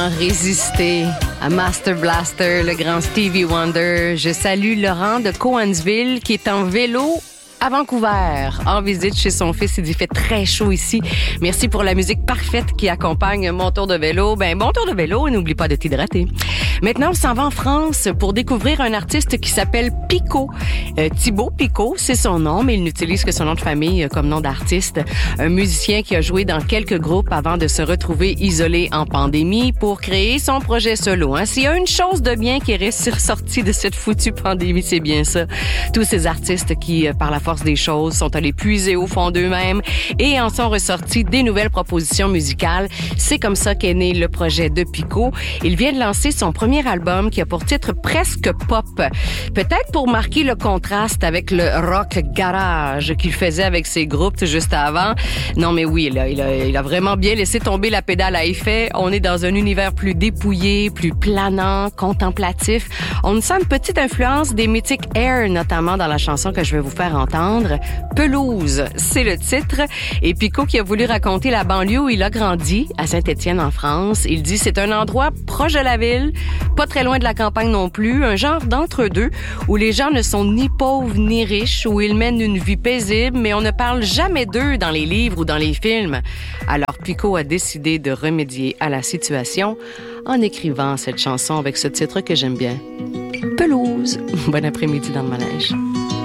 comment résister à Master Blaster, le grand Stevie Wonder. Je salue Laurent de Cowansville qui est en vélo à Vancouver, en visite chez son fils. Il dit, il fait très chaud ici. Merci pour la musique parfaite qui accompagne mon tour de vélo. Bon tour de vélo et n'oublie pas de t'hydrater. Maintenant, on s'en va en France pour découvrir un artiste qui s'appelle Pico. Thibaut Picot, c'est son nom, mais il n'utilise que son nom de famille comme nom d'artiste. Un musicien qui a joué dans quelques groupes avant de se retrouver isolé en pandémie pour créer son projet solo. S'il y a une chose de bien qui est ressortie de cette foutue pandémie, c'est bien ça. Tous ces artistes qui, par la force des choses, sont allés puiser au fond d'eux-mêmes et en sont ressortis des nouvelles propositions musicales. C'est comme ça qu'est né le projet de Pico. Il vient de lancer son premier album qui a pour titre Presque Pop. Peut-être pour marquer le contraste avec le rock garage qu'il faisait avec ses groupes juste avant. Non mais oui, il a vraiment bien laissé tomber la pédale à effet. On est dans un univers plus dépouillé, plus planant, contemplatif. On sent une petite influence des mythiques Air, notamment dans la chanson que je vais vous faire entendre. Pelouse, c'est le titre. Et Pico qui a voulu raconter la banlieue où il a grandi, à Saint-Étienne en France. Il dit c'est un endroit proche de la ville, pas très loin de la campagne non plus, un genre d'entre-deux où les gens ne sont ni pauvres ni riches, où ils mènent une vie paisible, mais on ne parle jamais d'eux dans les livres ou dans les films. Alors Pico a décidé de remédier à la situation en écrivant cette chanson avec ce titre que j'aime bien. Pelouse. Bon après-midi dans le manège.